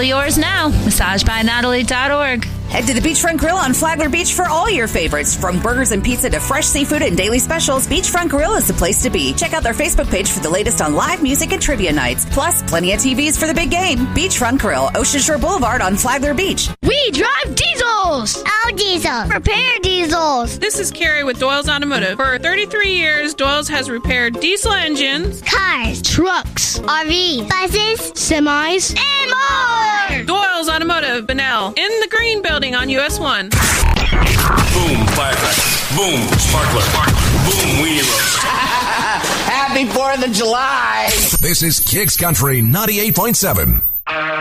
yours now. MassageByNatalie.org. Head to the Beachfront Grill on Flagler Beach for all your favorites. From burgers and pizza to fresh seafood and daily specials, Beachfront Grill is the place to be. Check out their Facebook page for the latest on live music and trivia nights. Plus, plenty of TVs for the big game. Beachfront Grill, Ocean Shore Boulevard on Flagler Beach. We drive diesels! All diesel. Repair diesels. This is Carrie with Doyle's Automotive. For 33 years, Doyle's has repaired diesel engines, Cars. Trucks. RVs. Buses. Semis. And more! Doyle's Automotive, Bunnell, in the green building on US 1. Boom, firecracker. Boom, sparkler. Boom, weenie roast. Happy 4th of July. This is Kicks Country 98.7.